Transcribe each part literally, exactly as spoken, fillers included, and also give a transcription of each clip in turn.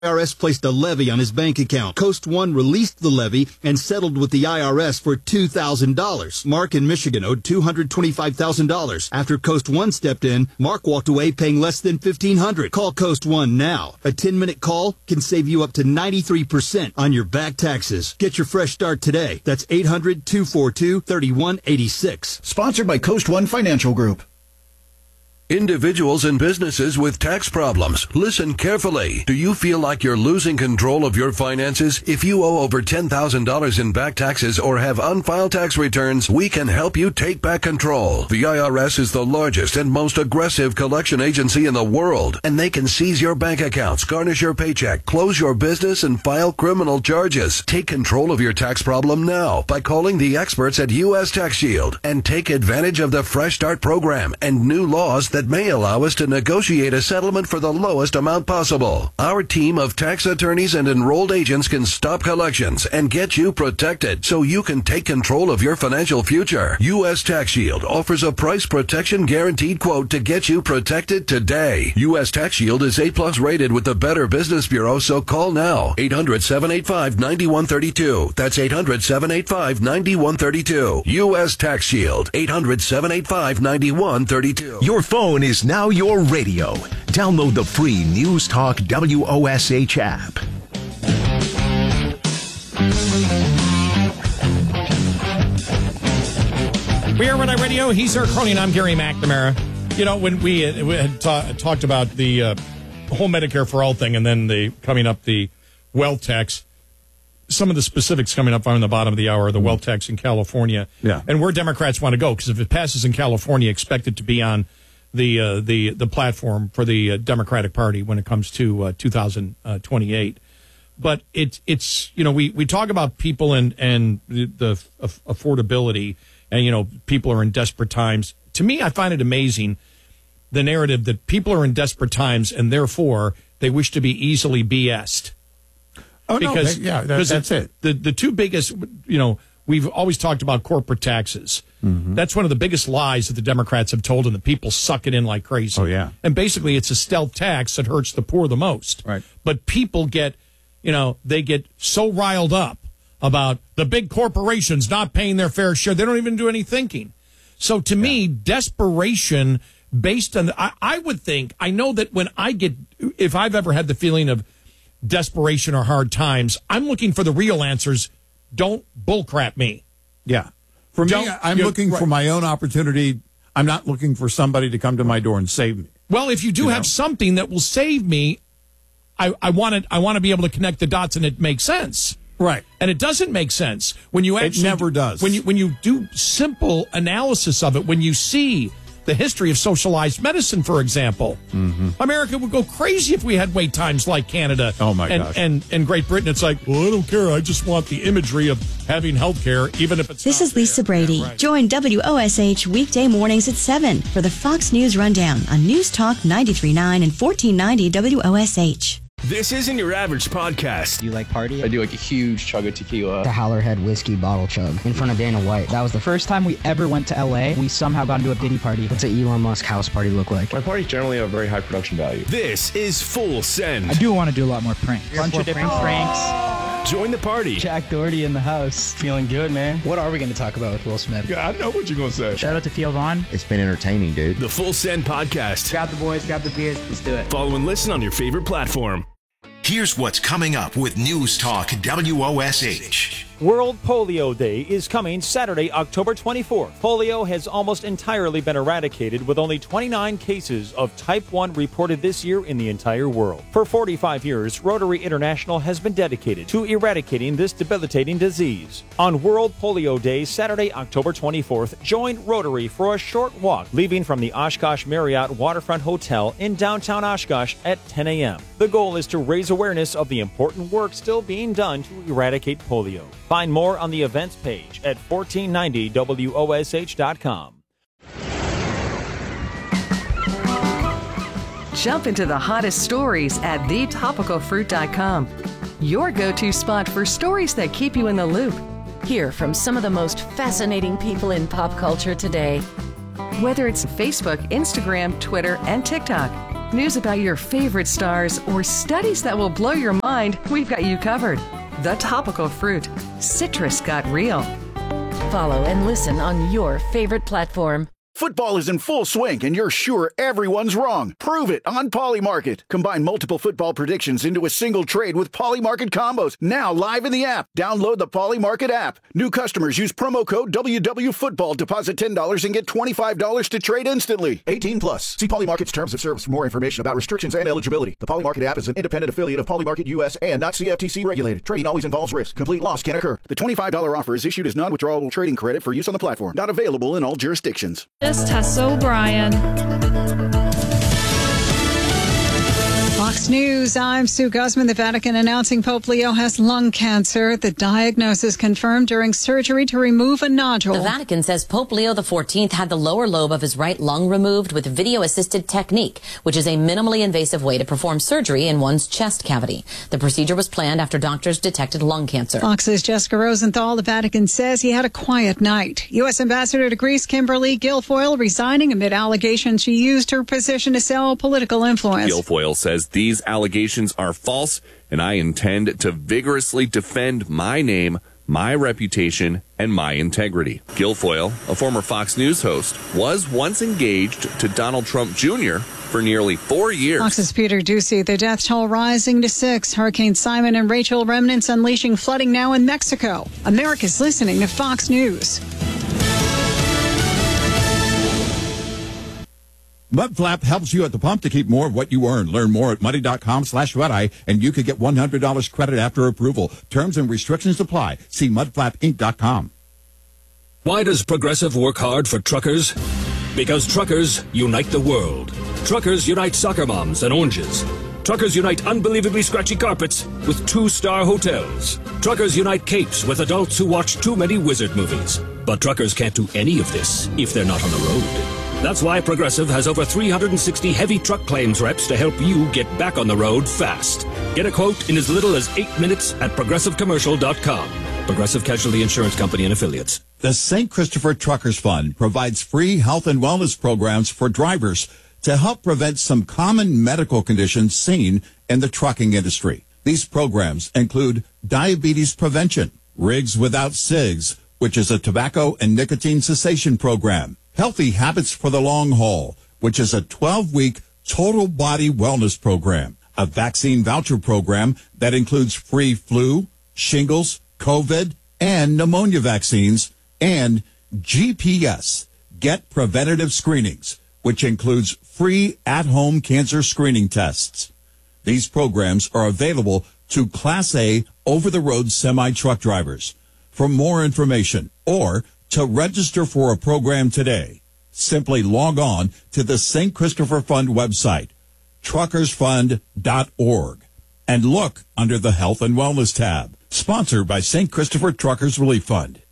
I R S placed a levy on his bank account. Coast One released the levy and settled with the I R S for two thousand dollars. Mark in Michigan owed two hundred twenty-five thousand dollars. After Coast One stepped in, Mark walked away paying less than fifteen hundred dollars. Call Coast One now. A ten-minute call can save you up to ninety-three percent on your back taxes. Get your fresh start today. That's eight hundred, two four two, three one eight six. Sponsored by Coast One Financial Group. Individuals and businesses with tax problems, listen carefully. Do you feel like you're losing control of your finances? If you owe over ten thousand dollars in back taxes or have unfiled tax returns, we can help you take back control. The I R S is the largest and most aggressive collection agency in the world, and they can seize your bank accounts, garnish your paycheck, close your business, and file criminal charges. Take control of your tax problem now by calling the experts at U S Tax Shield and take advantage of the Fresh Start program and new laws that may allow us to negotiate a settlement for the lowest amount possible. Our team of tax attorneys and enrolled agents can stop collections and get you protected so you can take control of your financial future. U S Tax Shield offers a price protection guaranteed quote to get you protected today. U S Tax Shield is A plus rated with the Better Business Bureau, so call now. eight hundred, seven eight five, nine one three two. That's eight hundred, seven eight five, nine one three two. U S Tax Shield. eight hundred, seven eight five, nine one three two. Your phone is now your radio. Download the free News Talk W O S H app. We are Red Eye Radio. He's Eric Crony, and I'm Gary McNamara. You know, when we, uh, we had ta- talked about the uh, whole Medicare for All thing and then the coming up the wealth tax, some of the specifics coming up on the bottom of the hour, the wealth tax in California, yeah. and where Democrats want to go, because if it passes in California, expect it to be on the uh, the the platform for the uh, Democratic Party when it comes to uh, two thousand twenty-eight. But it, it's, you know, we, we talk about people and, and the, the affordability, and, you know, people are in desperate times. To me, I find it amazing, the narrative that people are in desperate times and therefore they wish to be easily B S'd. Oh, because, no, yeah, that, that's it. it. The, the two biggest, you know, we've always talked about corporate taxes. Mm-hmm. That's one of the biggest lies that the Democrats have told, and the people suck it in like crazy. Oh, yeah. And basically, it's a stealth tax that hurts the poor the most. Right. But people get, you know, they get so riled up about the big corporations not paying their fair share. They don't even do any thinking. So to yeah. me, desperation based on, I, I would think, I know that when I get, if I've ever had the feeling of desperation or hard times, I'm looking for the real answers. Don't bullcrap me. Yeah. For Don't, me, I'm looking right. for my own opportunity. I'm not looking for somebody to come to my door and save me. Well, if you do you have know? something that will save me, I, I want to I want to be able to connect the dots and it makes sense. Right. And it doesn't make sense when you actually It never do, does. When you when you do simple analysis of it, when you see the history of socialized medicine, for example. Mm-hmm. America would go crazy if we had wait times like Canada oh my and, gosh. and, and Great Britain. It's like, well, I don't care. I just want the imagery of having health care, even if it's This not is Lisa there. Brady. Yeah, right. Join W O S H weekday mornings at seven for the Fox News Rundown on News Talk ninety-three point nine and fourteen ninety W O S H. This isn't your average podcast. Do you like party? I do like a huge chug of tequila. The Howlerhead whiskey bottle chug in front of Dana White. That was the first time we ever went to L A. We somehow got into a Diddy party. What's an Elon Musk house party look like? My parties generally have very high production value. This is Full Send. I do want to do a lot more pranks. A bunch of different pranks. Join the party. Jack Doherty in the house. Feeling good, man. What are we going to talk about with Will Smith? Yeah, I know what you're going to say. Shout out to Theo Vaughn. It's been entertaining, dude. The Full Send podcast. Grab the boys, grab the beers. Let's do it. Follow and listen on your favorite platform. Here's what's coming up with News Talk W O S H. World Polio Day is coming Saturday, October twenty-fourth. Polio has almost entirely been eradicated, with only twenty-nine cases of type one reported this year in the entire world. For forty-five years, Rotary International has been dedicated to eradicating this debilitating disease. On World Polio Day, Saturday, October twenty-fourth, join Rotary for a short walk, leaving from the Oshkosh Marriott Waterfront Hotel in downtown Oshkosh at ten a.m. The goal is to raise awareness of the important work still being done to eradicate polio. Find more on the events page at fourteen ninety W O S H dot com. Jump into the hottest stories at the topical fruit dot com. Your go-to spot for stories that keep you in the loop. Hear from some of the most fascinating people in pop culture today. Whether it's Facebook, Instagram, Twitter, and TikTok. news about your favorite stars, or studies that will blow your mind, we've got you covered. The Topical Fruit. Citrus got real. Follow and listen on your favorite platform. Football is in full swing, and you're sure everyone's wrong. Prove it on Polymarket. Combine multiple football predictions into a single trade with Polymarket combos. Now live in the app. Download the Polymarket app. New customers use promo code W W Football. Deposit ten dollars and get twenty-five dollars to trade instantly. eighteen plus. See Polymarket's terms of service for more information about restrictions and eligibility. The Polymarket app is an independent affiliate of Polymarket U S and not C F T C regulated. Trading always involves risk. Complete loss can occur. The twenty-five dollars offer is issued as non-withdrawable trading credit for use on the platform. Not available in all jurisdictions. Tess O'Brien. Fox News, I'm Sue Guzman. The Vatican announcing Pope Leo has lung cancer. The diagnosis confirmed during surgery to remove a nodule. The Vatican says Pope Leo the fourteenth had the lower lobe of his right lung removed with video-assisted technique, which is a minimally invasive way to perform surgery in one's chest cavity. The procedure was planned after doctors detected lung cancer. Fox's Jessica Rosenthal. The Vatican says he had a quiet night. U S Ambassador to Greece Kimberly Guilfoyle resigning amid allegations she used her position to sell political influence. Guilfoyle says these allegations are false, and I intend to vigorously defend my name, my reputation, and my integrity. Guilfoyle, a former Fox News host, was once engaged to Donald Trump Junior for nearly four years. Fox's Peter Ducey. The death toll rising to six. Hurricane Simon and Rachel remnants unleashing flooding now in Mexico. America's listening to Fox News. Mudflap helps you at the pump to keep more of what you earn. Learn more at muddy.com slash red-eye, and you could get one hundred dollars credit after approval. Terms and restrictions apply. See mudflap inc dot com. Why does Progressive work hard for truckers? Because truckers unite the world. Truckers unite soccer moms and oranges. Truckers unite unbelievably scratchy carpets with two-star hotels. Truckers unite capes with adults who watch too many wizard movies. But truckers can't do any of this if they're not on the road. That's why Progressive has over three hundred sixty heavy truck claims reps to help you get back on the road fast. Get a quote in as little as eight minutes at progressive commercial dot com. Progressive Casualty Insurance Company and Affiliates. The Saint Christopher Truckers Fund provides free health and wellness programs for drivers to help prevent some common medical conditions seen in the trucking industry. These programs include diabetes prevention, Rigs Without Cigs, which is a tobacco and nicotine cessation program, Healthy Habits for the Long Haul, which is a twelve-week total body wellness program, a vaccine voucher program that includes free flu, shingles, COVID, and pneumonia vaccines, and G P S, Get Preventative Screenings, which includes free at-home cancer screening tests. These programs are available to Class A over-the-road semi-truck drivers. For more information or to register for a program today, simply log on to the Saint Christopher Fund website, truckers fund dot org, and look under the Health and Wellness tab. Sponsored by Saint Christopher Truckers Relief Fund.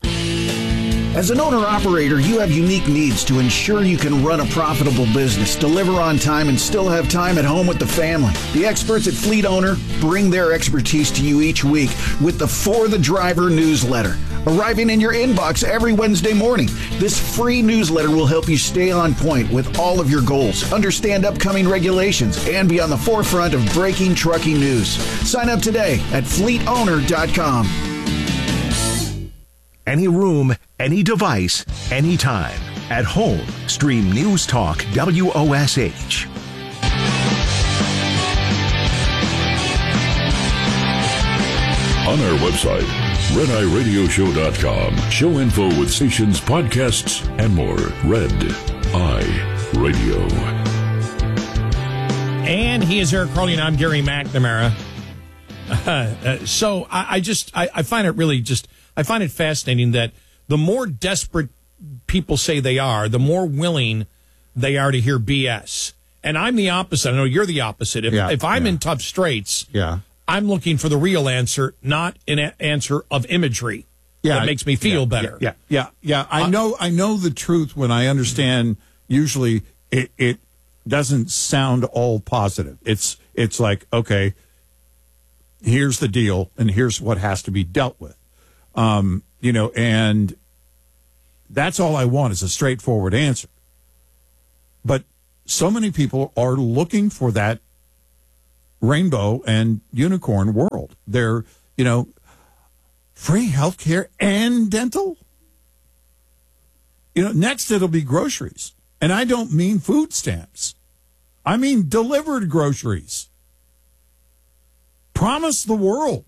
As an owner-operator, you have unique needs to ensure you can run a profitable business, deliver on time, and still have time at home with the family. The experts at Fleet Owner bring their expertise to you each week with the For the Driver newsletter, arriving in your inbox every Wednesday morning. This free newsletter will help you stay on point with all of your goals, understand upcoming regulations, and be on the forefront of breaking trucking news. Sign up today at fleet owner dot com. Any room, any device, anytime. At home, stream News Talk W O S H. On our website, red eye radio show dot com. Show info with stations, podcasts, and more. Red Eye Radio. And he is Eric Crowley, and I'm Gary McNamara. Uh, uh, so I, I just, I, I find it really just... I find it fascinating that the more desperate people say they are, the more willing they are to hear B S. And I'm the opposite. I know you're the opposite. If, yeah, if I'm yeah. in tough straits, yeah. I'm looking for the real answer, not an a- answer of imagery yeah, that makes me feel yeah, better. Yeah, yeah, yeah. I uh, know I know the truth when I understand. Usually it, it doesn't sound all positive. It's it's like, okay, here's the deal, and here's what has to be dealt with. Um, you know, and that's all I want is a straightforward answer. But so many people are looking for that rainbow and unicorn world. They're, you know, free health care and dental. You know, next it'll be groceries. And I don't mean food stamps. I mean delivered groceries. Promise the world.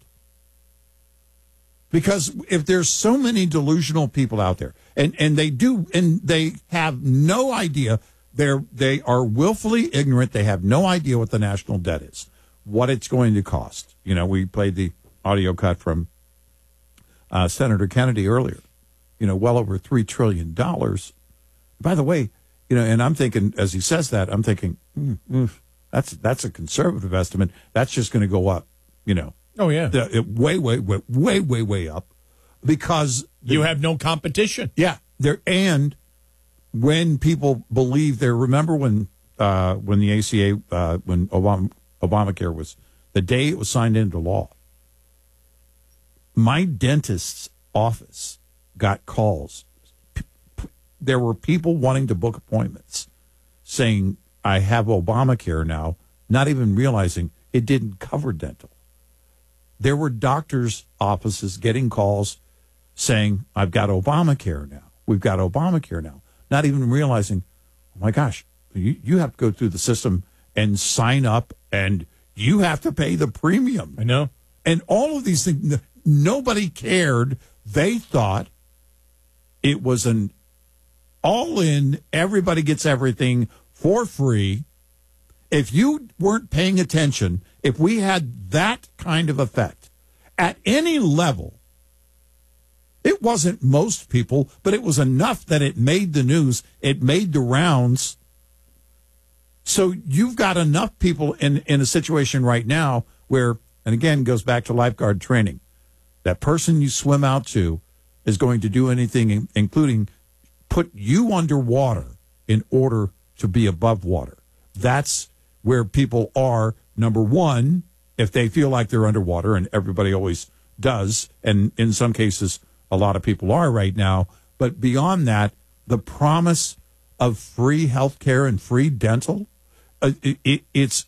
Because if there's so many delusional people out there, and, and they do, and they have no idea, they're, they are willfully ignorant, they have no idea what the national debt is, what it's going to cost. You know, we played the audio cut from uh, Senator Kennedy earlier, you know, well over three trillion dollars. By the way, you know, and I'm thinking, as he says that, I'm thinking, mm, mm, that's that's a conservative estimate. That's just going to go up, you know. Oh, yeah. The, it, way, way, way, way, way, way up. Because the, you have no competition. Yeah. There, and when people believe there, remember when uh, when the A C A, uh, when Obama, Obamacare was, the day it was signed into law, my dentist's office got calls. P- p- there were people wanting to book appointments saying, I have Obamacare now, not even realizing it didn't cover dental. There were doctors' offices getting calls saying, I've got Obamacare now. We've got Obamacare now. Not even realizing, oh my gosh, you, you have to go through the system and sign up, and you have to pay the premium. I know. And all of these things, nobody cared. They thought it was an all-in, everybody gets everything for free. If you weren't paying attention, if we had that kind of effect at any level, it wasn't most people, but it was enough that it made the news, it made the rounds. So you've got enough people in, in a situation right now where, and again, goes back to lifeguard training, that person you swim out to is going to do anything, including put you underwater in order to be above water. That's where people are, number one, if they feel like they're underwater, and everybody always does, and in some cases a lot of people are right now, but beyond that, the promise of free health care and free dental, uh, it, it, it's,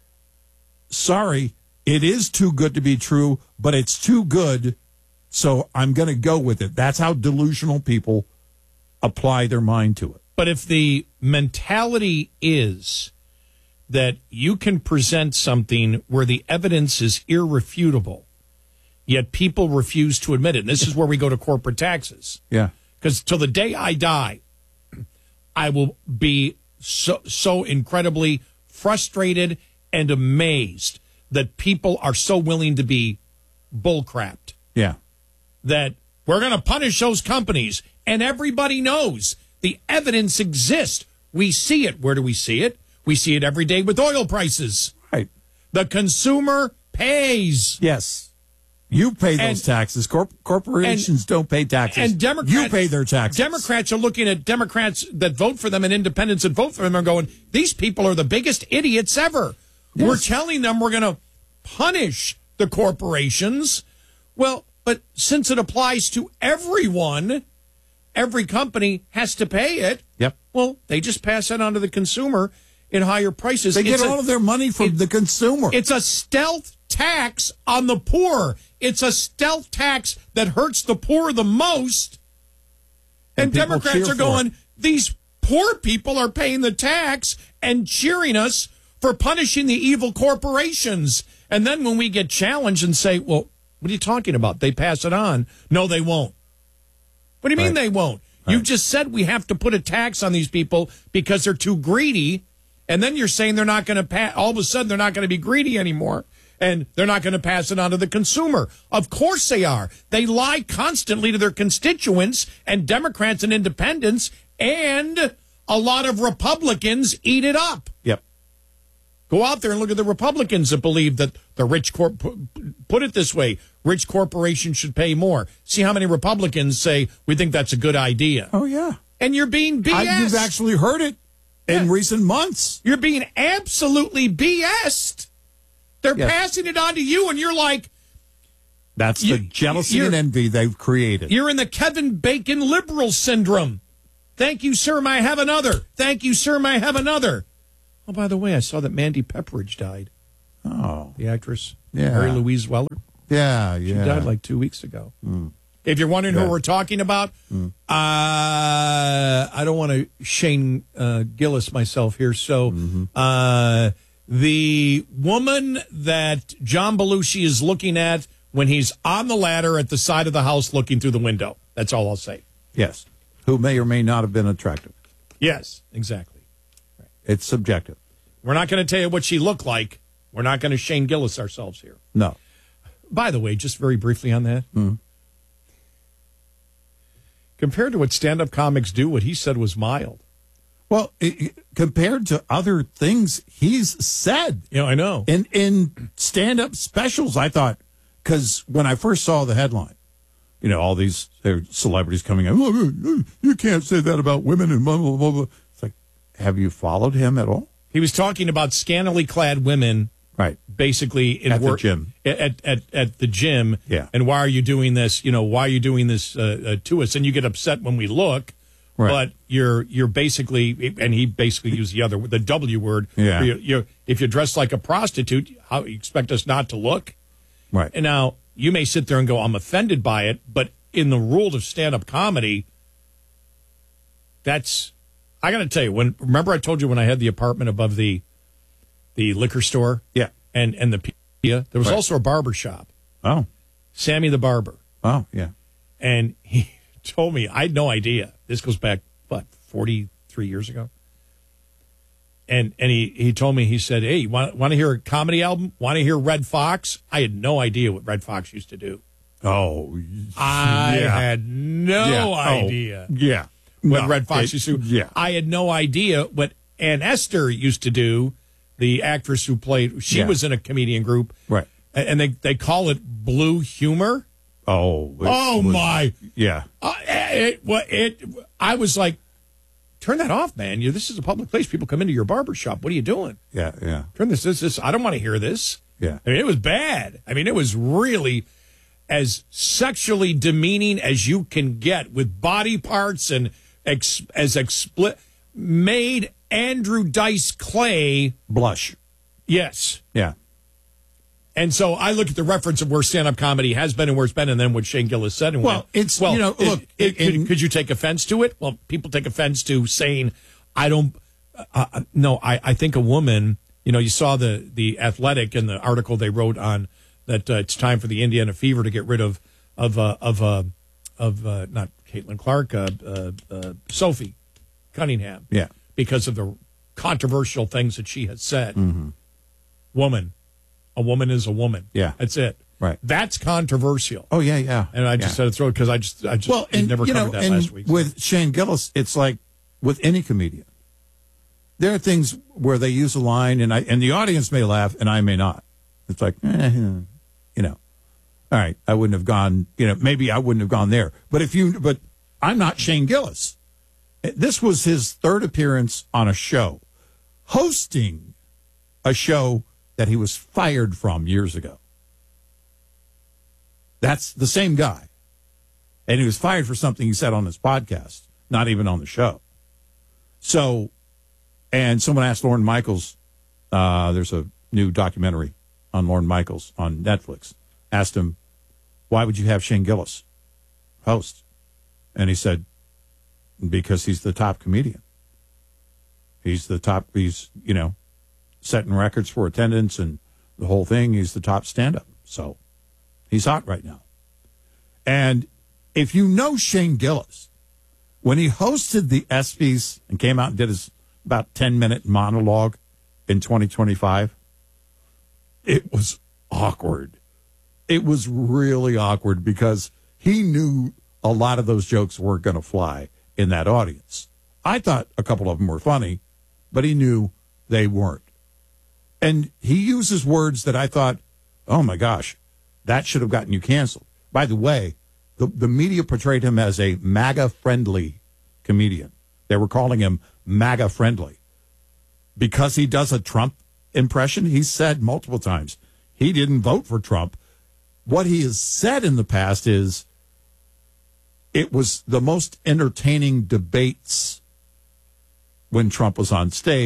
sorry, it is too good to be true, but it's too good, so I'm going to go with it. That's how delusional people apply their mind to it. But if the mentality is that you can present something where the evidence is irrefutable, yet people refuse to admit it. And this is where we go to corporate taxes. Yeah. Because till the day I die, I will be so, so incredibly frustrated and amazed that people are so willing to be bullcrapped. Yeah. That we're going to punish those companies. And everybody knows the evidence exists. We see it. Where do we see it? We see it every day with oil prices. Right. The consumer pays. Yes. You pay those and, taxes. Corp- corporations and, don't pay taxes. And Democrats, you pay their taxes. Democrats are looking at Democrats that vote for them and independents that vote for them and going, these people are the biggest idiots ever. Yes. We're telling them we're going to punish the corporations. Well, but since it applies to everyone, every company has to pay it. Yep. Well, they just pass that on to the consumer in higher prices. They it's get a, all of their money from it, the consumer. It's a stealth tax on the poor. It's a stealth tax that hurts the poor the most. And, and Democrats are going, it. These poor people are paying the tax and cheering us for punishing the evil corporations. And then when we get challenged and say, well, what are you talking about? They pass it on. No, they won't. What do you mean right. they won't? Right. You just said we have to put a tax on these people because they're too greedy. And then you're saying they're not going to pass. All of a sudden, they're not going to be greedy anymore. And they're not going to pass it on to the consumer. Of course they are. They lie constantly to their constituents, and Democrats and independents and a lot of Republicans eat it up. Yep. Go out there and look at the Republicans that believe that the rich corp, put it this way, rich corporations should pay more. See how many Republicans say, we think that's a good idea. Oh, yeah. And you're being B S. I, you've actually heard it in yeah. recent months. You're being absolutely B S'd. They're yes. passing it on to you, and you're like... That's the jealousy and envy they've created. You're in the Kevin Bacon liberal syndrome. Thank you, sir, may I have another? Thank you, sir, may I have another? Oh, by the way, I saw that Mandy Pepperidge died. Oh. The actress. Yeah. Mary Louise Weller. Yeah, She yeah. died like two weeks ago. Mm. If you're wondering Yeah. who we're talking about, Mm. uh, I don't want to Shane uh, Gillis myself here. So Mm-hmm. uh, the woman that John Belushi is looking at when he's on the ladder at the side of the house looking through the window. That's all I'll say. Yes. Who may or may not have been attractive. Yes, exactly. It's subjective. We're not going to tell you what she looked like. We're not going to Shane Gillis ourselves here. No. By the way, just very briefly on that. Mm. Compared to what stand-up comics do, what he said was mild. Well, it, compared to other things he's said. Yeah, I know. In, in stand-up specials, I thought, because when I first saw the headline, you know, all these uh, celebrities coming in, oh, you can't say that about women and blah, blah, blah, blah. It's like, have you followed him at all? He was talking about scantily clad women, right? Basically, in At the work, gym. At, at at the gym, Yeah. And why are you doing this? You know, why are you doing this uh, uh, to us? And you get upset when we look, Right. but you're you're basically, and he basically used the other the W word. Yeah. You're, you're, if you're dressed like a prostitute, how you expect us not to look? Right. And now you may sit there and go, I'm offended by it, but in the world of stand-up comedy, that's. I got to tell you, when remember I told you when I had the apartment above the the liquor store, yeah, and and the pizzeria, there was Right. also a barber shop. Oh, Sammy the barber. Oh, yeah. And he told me I had no idea. This goes back what forty three years ago. And and he he told me, he said, "Hey, want want to hear a comedy album? Want to hear Red Fox?" I had no idea what Red Fox used to do. Oh, I yeah. had no Yeah. Oh, idea. yeah. What No, Red Fox it- used to do. yeah. I had no idea what Ann Esther used to do, the actress who played. She Yeah. was in a comedian group. Right. A- And they, they call it blue humor. Oh. it Oh, was- my. Yeah. Uh, it, well, it, I was like, turn that off, man. You, this is a public place. People come into your barber shop. What are you doing? Yeah, yeah. Turn this, this, this. I don't want to hear this. Yeah. I mean, it was bad. I mean, it was really as sexually demeaning as you can get, with body parts and ex, as expli- made Andrew Dice Clay blush. Yes. Yeah. And so I look at the reference of where stand-up comedy has been and where it's been, and then what Shane Gillis said. And Well, went, it's, well, you know, it- look, it- in- could, could you take offense to it? Well, people take offense to saying, I don't, uh, uh, no, I, I think a woman, you know, you saw the, the Athletic in the article they wrote on that uh, it's time for the Indiana Fever to get rid of, of, uh, of, uh, of uh, not Caitlin Clark, uh, uh, uh, Sophie Cunningham. Yeah. Because of the controversial things that she has said. Mm-hmm. Woman. A woman is a woman. Yeah. That's it. Right. That's controversial. Oh, yeah, yeah. And I just yeah. had to throw it because I just, I just well, and, never you covered know, that and last week. so. With Shane Gillis, it's like with any comedian. There are things where they use a line, and I and the audience may laugh, and I may not. It's like, eh, you know, all right, I wouldn't have gone. You know, maybe I wouldn't have gone there. But if you, but I'm not Shane Gillis. This was his third appearance on a show, hosting a show that he was fired from years ago. That's the same guy. And he was fired for something he said on his podcast, not even on the show. So, and someone asked Lorne Michaels, uh, there's a new documentary on Lorne Michaels on Netflix, asked him, why would you have Shane Gillis host? And he said, because he's the top comedian. He's the top, he's, you know, setting records for attendance and the whole thing. He's the top stand-up. So he's hot right now. And if you know Shane Gillis, when he hosted the ESPYs and came out and did his about ten-minute monologue in twenty twenty-five, it was awkward. It was really awkward because he knew a lot of those jokes weren't going to fly in that audience. I thought a couple of them were funny, but he knew they weren't. And he uses words that I thought, oh, my gosh, that should have gotten you canceled. By the way, the, the media portrayed him as a MAGA-friendly comedian. They were calling him MAGA-friendly. Because he does a Trump impression, he said multiple times he didn't vote for Trump. What he has said in the past is it was the most entertaining debates when Trump was on stage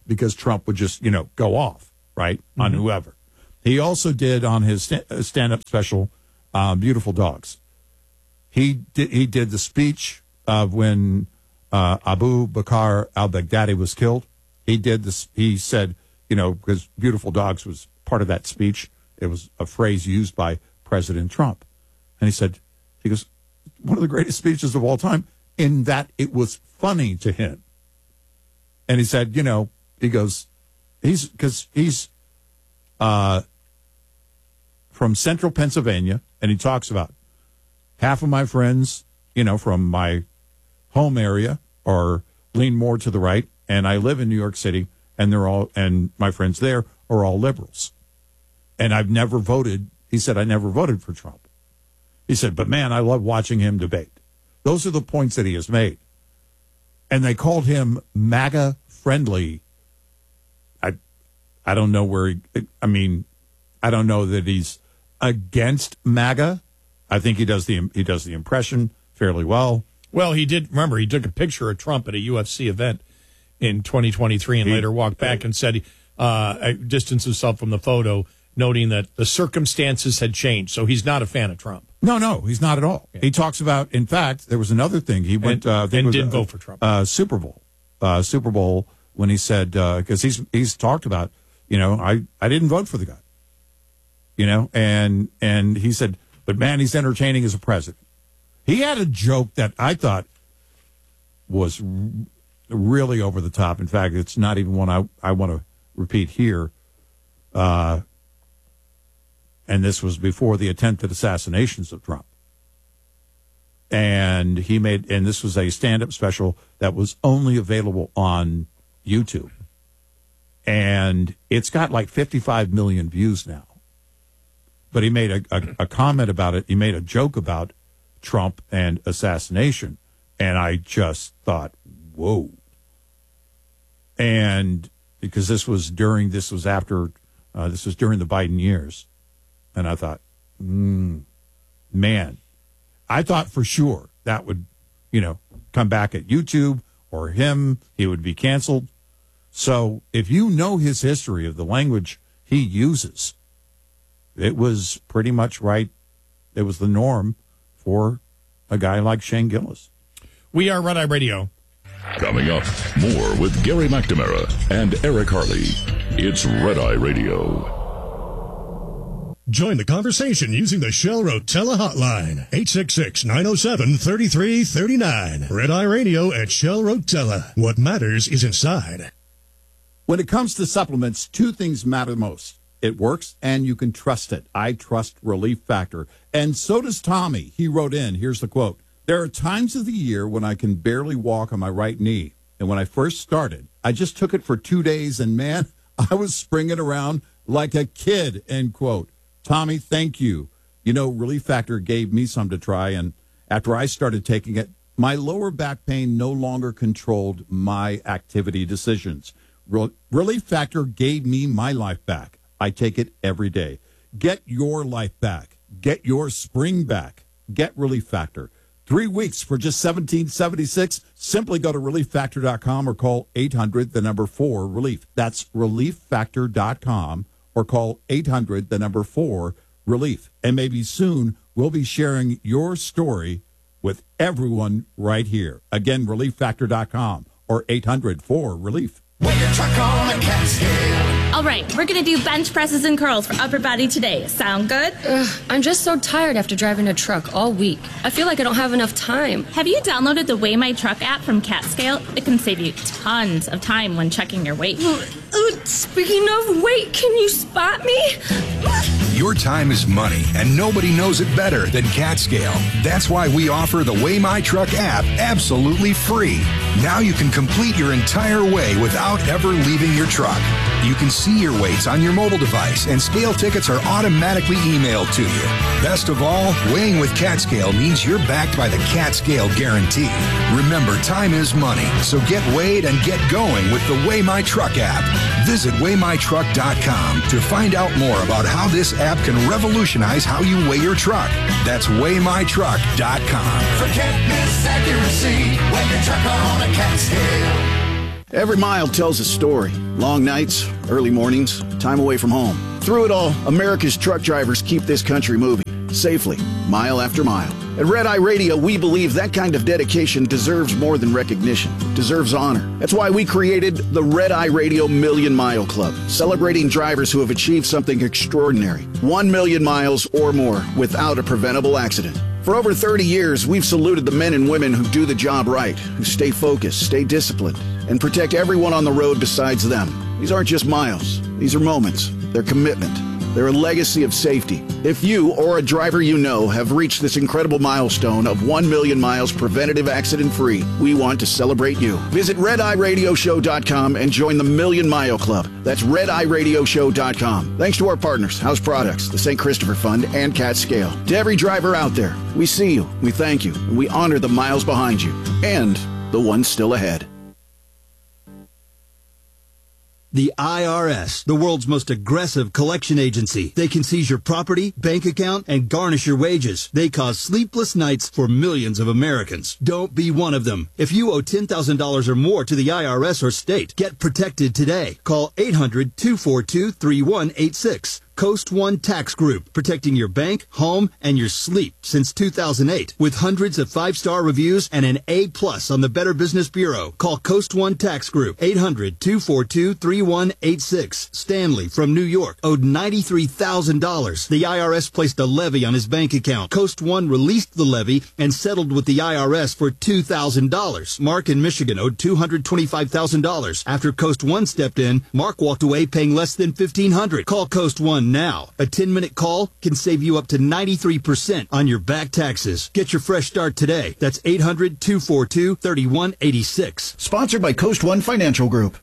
because Trump would just, you know, go off, right, mm-hmm. on whoever. He also did on his st- stand-up special, uh, Beautiful Dogs. He did, he did the speech of when uh, Abu Bakr al-Baghdadi was killed. He did this. He said, you know, because Beautiful Dogs was part of that speech. It was a phrase used by President Trump. And he said, he goes, one of the greatest speeches of all time, in that it was funny to him. And he said, you know, he goes, he's, because he's uh, from central Pennsylvania, and he talks about half of my friends, you know, from my home area are lean more to the right, and I live in New York City, and they're all, and my friends there are all liberals. And I've never voted, he said, I never voted for Trump. He said, but man, I love watching him debate. Those are the points that he has made. And they called him MAGA friendly. I I don't know where he, I mean, I don't know that he's against MAGA. I think he does the he does the impression fairly well. Well, he did, remember, he took a picture of Trump at a U F C event in twenty twenty-three and he, later walked back and said, uh, distanced himself from the photo, noting that the circumstances had changed. So he's not a fan of Trump. No, no, he's not at all. Yeah. He talks about, in fact, there was another thing. He went and, uh, and did uh, vote for Trump. Uh, Super Bowl, uh, Super Bowl when he said, because uh, he's he's talked about, you know, I, I didn't vote for the guy, you know, and and he said, but man, he's entertaining as a president. He had a joke that I thought was r- really over the top. In fact, it's not even one I, I want to repeat here. Uh, and this was before the attempted assassinations of Trump. And he made, and this was a stand-up special that was only available on YouTube. And it's got like fifty-five million views now. But he made a, a, a comment about it. He made a joke about Trump and assassination. And I just thought, whoa. And because this was during, this was after, uh, this was during the Biden years. And I thought, mm, man, I thought for sure that would, you know, come back at YouTube or him, he would be canceled. So if you know his history of the language he uses, it was pretty much right. It was the norm for a guy like Shane Gillis. We are Red Eye Radio. Coming up, more with Gary McNamara and Eric Harley. It's Red Eye Radio. Join the conversation using the Shell Rotella hotline, eight six six, nine oh seven, three three three nine. Red Eye Radio at Shell Rotella. What matters is inside. When it comes to supplements, two things matter most. It works, and you can trust it. I trust Relief Factor. And so does Tommy. He wrote in, here's the quote. There are times of the year when I can barely walk on my right knee. And when I first started, I just took it for two days, and man, I was springing around like a kid, end quote. Tommy, thank you. You know, Relief Factor gave me some to try, and after I started taking it, my lower back pain no longer controlled my activity decisions. Re- Relief Factor gave me my life back. I take it every day. Get your life back. Get your spring back. Get Relief Factor. Three weeks for just seventeen seventy-six. Simply go to relief factor dot com or call eight hundred, the number four, relief. That's relief factor dot com or call eight hundred, the number four, relief. And maybe soon we'll be sharing your story with everyone right here. Again, relief factor dot com or eight hundred, four, relief. When your truck on a Catskill. All right, we're going to do bench presses and curls for upper body today. Sound good? Ugh, I'm just so tired after driving a truck all week. I feel like I don't have enough time. Have you downloaded the Weigh My Truck app from Catskill? It can save you tons of time when checking your weight. Uh, speaking of weight, can you spot me? Your time is money, and nobody knows it better than Catskill. That's why we offer the Weigh My Truck app absolutely free. Now you can complete your entire weigh without ever leaving your truck. You can see your weights on your mobile device, and scale tickets are automatically emailed to you. Best of all, weighing with Catskill means you're backed by the Catskill Guarantee. Remember, time is money, so get weighed and get going with the Weigh My Truck app. Visit weigh my truck dot com to find out more about how this app can revolutionize how you weigh your truck. That's weigh my truck dot com. Forget miss accuracy when your truck on a Catskill. Every mile tells a story. Long nights, early mornings, time away from home. Through it all, America's truck drivers keep this country moving safely, mile after mile. At Red Eye Radio, we believe that kind of dedication deserves more than recognition, deserves honor. That's why we created the Red Eye Radio Million Mile Club, celebrating drivers who have achieved something extraordinary. One million miles or more without a preventable accident. For over thirty years, we've saluted the men and women who do the job right, who stay focused, stay disciplined, and protect everyone on the road besides them. These aren't just miles. These are moments. They're commitment. They're a legacy of safety. If you or a driver you know have reached this incredible milestone of one million miles preventative accident-free, we want to celebrate you. Visit red eye radio show dot com and join the Million Mile Club. That's red eye radio show dot com. Thanks to our partners, House Products, the Saint Christopher Fund, and Cat Scale. To every driver out there, we see you, we thank you, and we honor the miles behind you and the ones still ahead. The I R S, the world's most aggressive collection agency. They can seize your property, bank account, and garnish your wages. They cause sleepless nights for millions of Americans. Don't be one of them. If you owe ten thousand dollars or more to the I R S or state, get protected today. Call eight hundred, two four two, three one eight six. Coast One Tax Group, protecting your bank, home, and your sleep since two thousand eight. With hundreds of five-star reviews and an A plus on the Better Business Bureau. Call Coast One Tax Group, eight hundred, two four two, three one eight six. Stanley from New York owed ninety-three thousand dollars. The I R S placed a levy on his bank account. Coast One released the levy and settled with the I R S for two thousand dollars. Mark in Michigan owed two hundred twenty-five thousand dollars. After Coast One stepped in, Mark walked away paying less than fifteen hundred dollars. Call Coast One now. A ten-minute call can save you up to ninety-three percent on your back taxes. Get your fresh start today. That's eight hundred, two four two, three one eight six. Sponsored by Coast One Financial Group.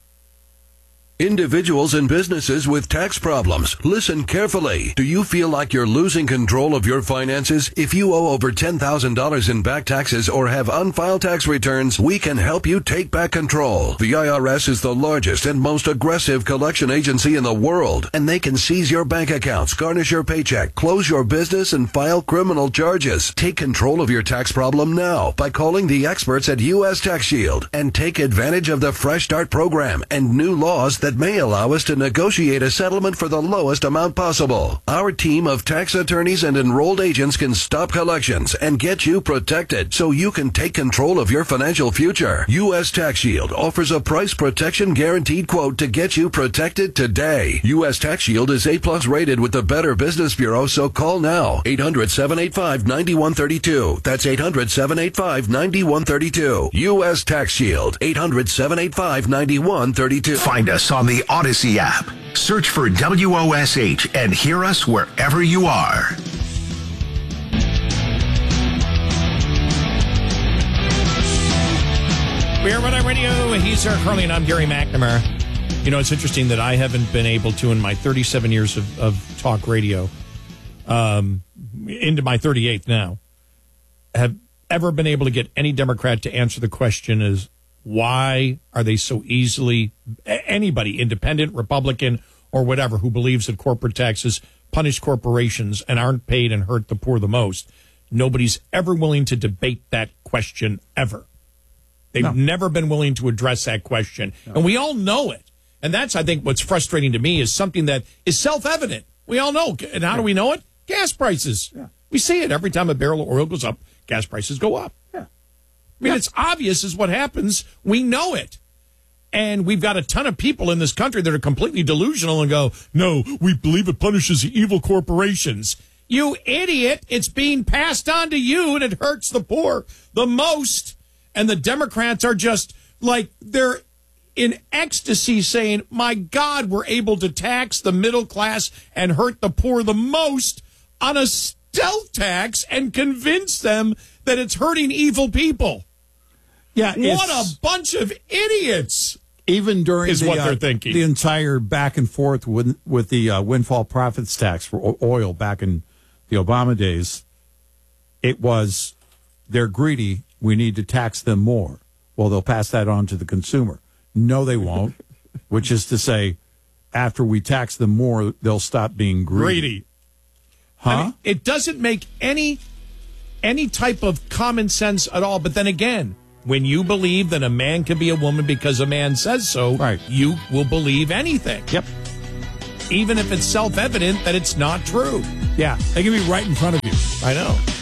Individuals and businesses with tax problems, listen carefully. Do you feel like you're losing control of your finances? If you owe over ten thousand dollars in back taxes or have unfiled tax returns, we can help you take back control. The I R S is the largest and most aggressive collection agency in the world, and they can seize your bank accounts, garnish your paycheck, close your business, and file criminal charges. Take control of your tax problem now by calling the experts at U S Tax Shield and take advantage of the Fresh Start program and new laws that may allow us to negotiate a settlement for the lowest amount possible. Our team of tax attorneys and enrolled agents can stop collections and get you protected so you can take control of your financial future. U S Tax Shield offers a price protection guaranteed quote to get you protected today. U S Tax Shield is A plus rated with the Better Business Bureau, so call now. eight hundred, seven eight five, nine one three two. That's eight hundred, seven eight five, nine one three two. U S Tax Shield. eight hundred, seven eight five, nine one three two. Find us on the Odyssey app. Search for W O S H and hear us wherever you are. We are Red Eye Radio. He's Eric Carly, and I'm Gary McNamara. You know, it's interesting that I haven't been able to, in my thirty-seven years of, of talk radio, um, into my thirty-eighth now, have ever been able to get any Democrat to answer the question is, why are they so easily, anybody, independent, Republican, or whatever, who believes that corporate taxes punish corporations and aren't paid and hurt the poor the most, nobody's ever willing to debate that question ever. They've no. never been willing to address that question. No. And we all know it. And that's, I think, what's frustrating to me is something that is self-evident. We all know. And how yeah. do we know it? Gas prices. Yeah. We see it every time a barrel of oil goes up, gas prices go up. Yeah. I mean, yeah. it's obvious is what happens. We know it. And we've got a ton of people in this country that are completely delusional and go, no, we believe it punishes the evil corporations. You idiot. It's being passed on to you, and it hurts the poor the most. And the Democrats are just like, they're in ecstasy saying, my God, we're able to tax the middle class and hurt the poor the most on a stealth tax and convince them that it's hurting evil people. Yeah, what a bunch of idiots! Even during is the, what uh, they're thinking. The entire back and forth with with the uh, windfall profits tax for oil back in the Obama days, it was they're greedy. We need to tax them more. Well, they'll pass that on to the consumer. No, they won't. Which is to say, after we tax them more, they'll stop being greedy. Greedy, huh? I mean, it doesn't make any any type of common sense at all. But then again, When you believe that a man can be a woman because a man says so, right. you will believe anything. Yep. Even if it's self-evident that it's not true. Yeah, they can be right in front of you. I know.